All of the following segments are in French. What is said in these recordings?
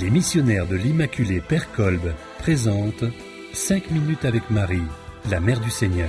Les missionnaires de l'Immaculée Père Kolb présentent 5 minutes avec Marie, la Mère du Seigneur.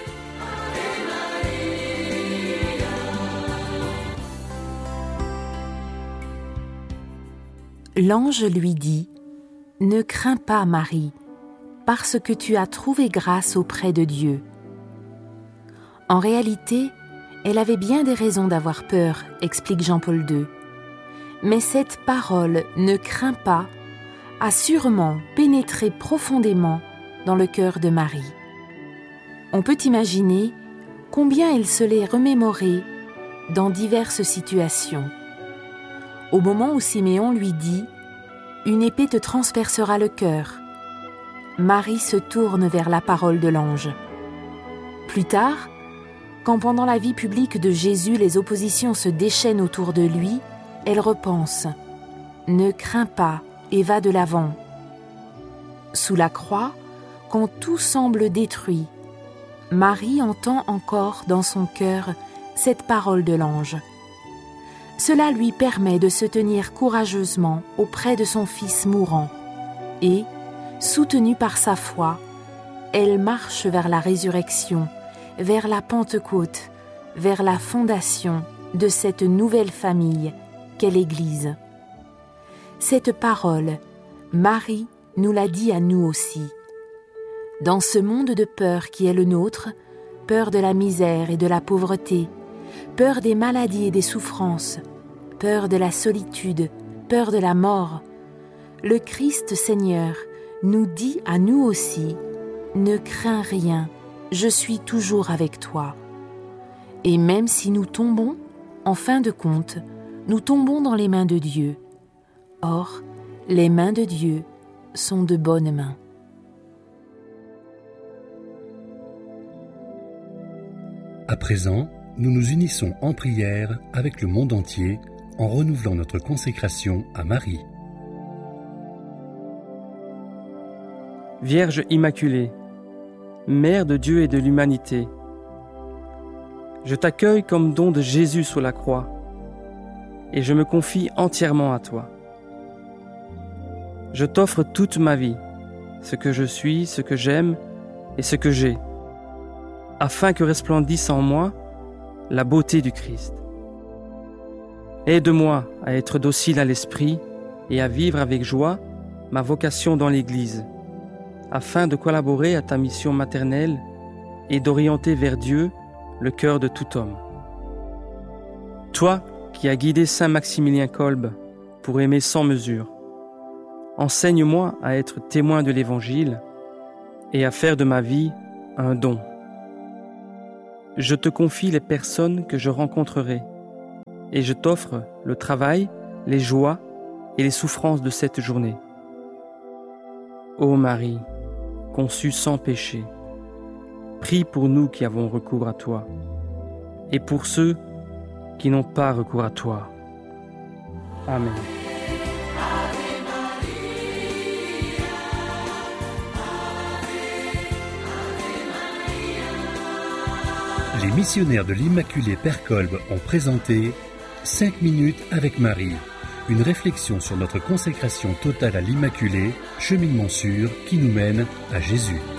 L'ange lui dit : « Ne crains pas, Marie, parce que tu as trouvé grâce auprès de Dieu. » En réalité, elle avait bien des raisons d'avoir peur, explique Jean-Paul II. Mais cette parole « ne crains pas » a sûrement pénétré profondément dans le cœur de Marie. On peut imaginer combien elle se l'est remémorée dans diverses situations. Au moment où Siméon lui dit « Une épée te transpercera le cœur », Marie se tourne vers la parole de l'ange. Plus tard, quand pendant la vie publique de Jésus les oppositions se déchaînent autour de lui, elle repense « Ne crains pas et va de l'avant ». Sous la croix, quand tout semble détruit, Marie entend encore dans son cœur cette parole de l'ange. Cela lui permet de se tenir courageusement auprès de son fils mourant et, soutenue par sa foi, elle marche vers la résurrection, vers la Pentecôte, vers la fondation de cette nouvelle famille qu'est l'Église. Cette parole, Marie nous l'a dit à nous aussi. Dans ce monde de peur qui est le nôtre, peur de la misère et de la pauvreté, peur des maladies et des souffrances, peur de la solitude, peur de la mort, le Christ Seigneur nous dit à nous aussi : « Ne crains rien, je suis toujours avec toi. » Et même si nous tombons, en fin de compte, nous tombons dans les mains de Dieu. Or, les mains de Dieu sont de bonnes mains. À présent, nous nous unissons en prière avec le monde entier en renouvelant notre consécration à Marie. Vierge Immaculée, Mère de Dieu et de l'humanité, je t'accueille comme don de Jésus sous la croix et je me confie entièrement à toi. Je t'offre toute ma vie, ce que je suis, ce que j'aime et ce que j'ai, afin que resplendisse en moi la beauté du Christ. Aide-moi à être docile à l'esprit et à vivre avec joie ma vocation dans l'Église, afin de collaborer à ta mission maternelle et d'orienter vers Dieu le cœur de tout homme. Toi qui as guidé Saint Maximilien Kolb pour aimer sans mesure, enseigne-moi à être témoin de l'Évangile et à faire de ma vie un don. Je te confie les personnes que je rencontrerai et je t'offre le travail, les joies et les souffrances de cette journée. Ô Marie, conçue sans péché, prie pour nous qui avons recours à toi et pour ceux qui n'ont pas recours à toi. Amen. Les missionnaires de l'Immaculée Père Kolb ont présenté 5 minutes avec Marie, une réflexion sur notre consécration totale à l'Immaculée, cheminement sûr qui nous mène à Jésus.